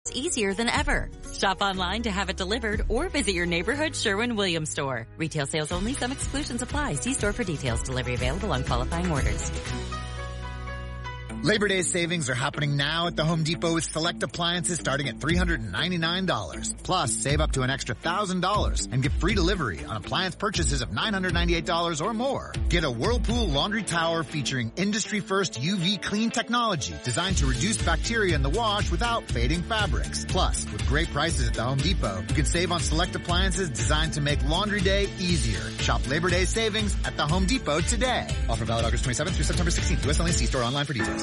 easier than ever. Shop online to have it delivered or visit your neighborhood Sherwin-Williams store. Retail sales only. Some exclusions apply. See store for details. Delivery available on qualifying orders. Labor Day savings are happening now at the Home Depot with select appliances starting at $399. Plus, save up to an extra $1,000 and get free delivery on appliance purchases of $998 or more. Get a Whirlpool laundry tower featuring industry-first UV clean technology designed to reduce bacteria in the wash without fading fabrics. Plus, with great prices at the Home Depot, you can save on select appliances designed to make laundry day easier. Shop Labor Day savings at the Home Depot today. Offer valid August 27th through September 16th. U.S. only. See store online for details.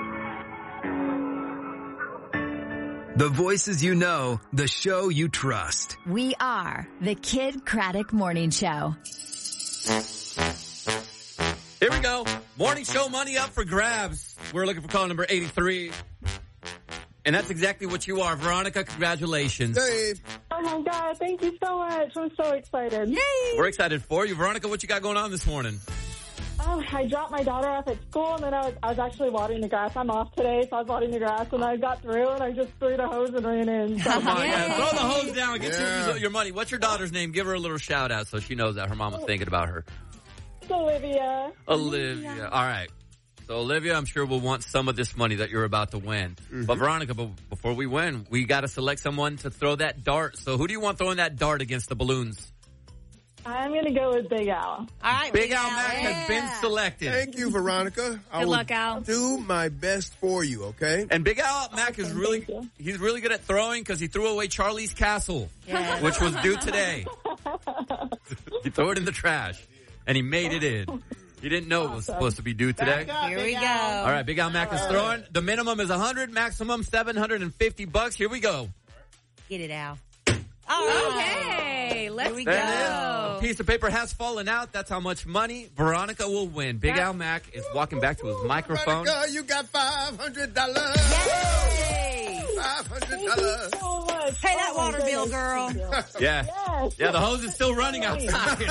The voices you know, the show you trust. We are the Kid Craddock Morning Show. Here we go. Morning show money up for grabs. We're looking for call number 83. And that's exactly what you are. Veronica, congratulations. Hey. Oh my God, thank you so much. I'm so excited. Yay! We're excited for you. Veronica, what you got going on this morning? Oh, I dropped my daughter off at school, and then I was actually watering the grass. I'm off today, so I was watering the grass, and I got through, and I just threw the hose and ran in. So. Come on, yeah. Throw the hose down and get your money. What's your daughter's name? Give her a little shout out so she knows that her mom was thinking about her. It's Olivia. Olivia. All right. So, Olivia, I'm sure will want some of this money that you're about to win. Mm-hmm. But, Veronica, before we win, we got to select someone to throw that dart. So, who do you want throwing that dart against the balloons? I'm going to go with Big Al. All right, Big Al Mack has been selected. Thank you, Veronica. Good luck, Al. Do my best for you, okay? And Big Al Mack is he's really good at throwing because he threw away Charlie's Castle, which was due today. He threw it in the trash, and he made it in. He didn't know it was supposed to be due today. Here we go. All right, Big Al Mack is throwing. The minimum is $100, maximum $750. Here we go. Get it, Al. All right. Okay, let's go. A piece of paper has fallen out. That's how much money Veronica will win. Big Al Mack is walking back to his microphone. Veronica, you got $500. Yay! $500. So much. Pay that water bill, girl. Yeah. Yes. Yeah, the hose is still running outside.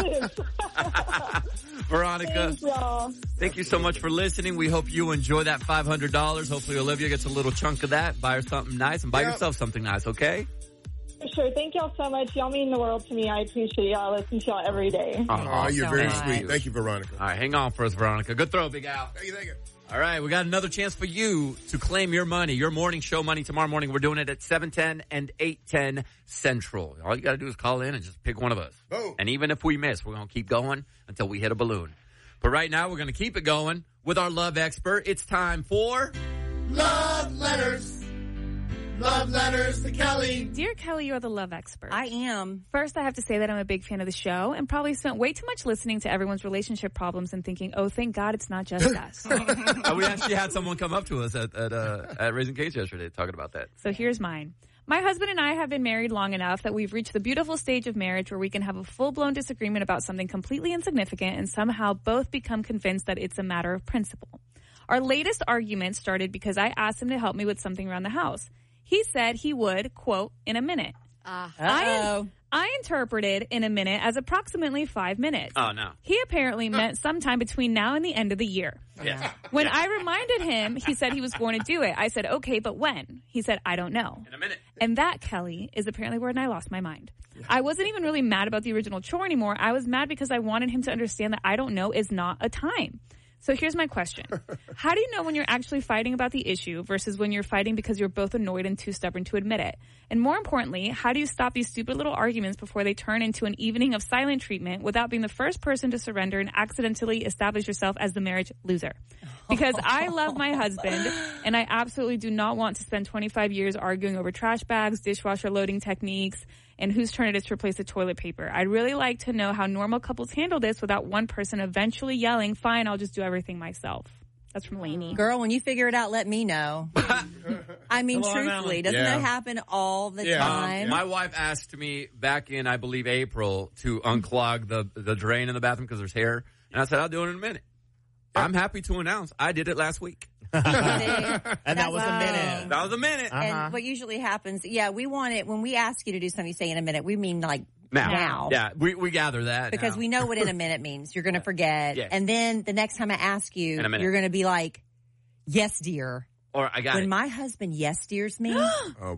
Veronica, thank you so much for listening. We hope you enjoy that $500. Hopefully Olivia gets a little chunk of that. Buy her something nice and buy yourself something nice, okay? For sure. Thank y'all so much. Y'all mean the world to me. I appreciate y'all. I listen to y'all every day. Oh, you're so very nice. sweet. Thank you, Veronica. All right, hang on for us, Veronica. Good throw, Big Al. Thank you. All right, we got another chance for you to claim your money, your morning show money tomorrow morning. We're doing it at 7:10 and 8:10 Central. All you got to do is call in and just pick one of us. Boom. And even if we miss, we're going to keep going until we hit a balloon. But right now, we're going to keep it going with our love expert. It's time for Love Letters. Love Letters to Kelly. Dear Kelly, you're the love expert. I am. First, I have to say that I'm a big fan of the show and probably spent way too much listening to everyone's relationship problems and thinking, oh, thank God it's not just us. we actually had someone come up to us at Raising Cane's yesterday talking about that. So here's mine. My husband and I have been married long enough that we've reached the beautiful stage of marriage where we can have a full-blown disagreement about something completely insignificant and somehow both become convinced that it's a matter of principle. Our latest argument started because I asked him to help me with something around the house. He said he would, quote, in a minute. I interpreted in a minute as approximately 5 minutes. Oh, no. He apparently meant sometime between now and the end of the year. Yes. When I reminded him, he said he was going to do it. I said, okay, but when? He said, I don't know. In a minute. And that, Kelly, is apparently where I lost my mind. I wasn't even really mad about the original chore anymore. I was mad because I wanted him to understand that I don't know is not a time. So here's my question. How do you know when you're actually fighting about the issue versus when you're fighting because you're both annoyed and too stubborn to admit it? And more importantly, how do you stop these stupid little arguments before they turn into an evening of silent treatment without being the first person to surrender and accidentally establish yourself as the marriage loser? Because I love my husband and I absolutely do not want to spend 25 years arguing over trash bags, dishwasher loading techniques, and whose turn it is to replace the toilet paper. I'd really like to know how normal couples handle this without one person eventually yelling, fine, I'll just do everything myself. That's from Lainey. Girl, when you figure it out, let me know. I mean, truthfully, doesn't that happen all the time? My wife asked me back in, I believe, April to unclog the drain in the bathroom because there's hair. And I said, I'll do it in a minute. I'm happy to announce I did it last week. And that was a minute. That was a minute. And what usually happens, we want it, when we ask you to do something, you say in a minute, we mean like now. Yeah, we gather that. Because we know what in a minute means. You're going to forget. Yeah. And then the next time I ask you, you're going to be like, yes, dear. Or I got it. When my husband yes, dears me.